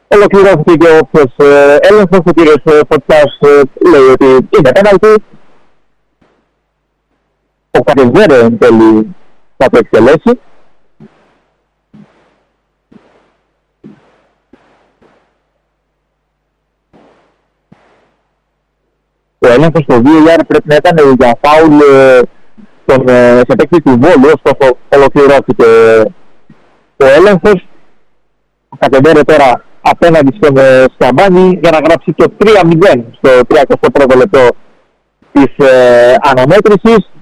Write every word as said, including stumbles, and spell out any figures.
Ολοκληρώθηκε και ο όποιος έλεγχος. Ο κύριος Φωτιάς λέει ότι είναι πέναλτι. Ο Κατεβέρε εν τέλει θα το εκτελέσει. Ο έλεγχος στο βι έι αρ πρέπει να ήταν για φάουλ τον, σε παίκτη του Βόλου, ωστόσο ολοκληρώθηκε ο έλεγχος. Κατεβαίνε τώρα απέναντι στον Σκαμπάνη για να γράψει το τρία μηδέν στο τριάντα πρώτο λεπτό της ε, αναμέτρησης.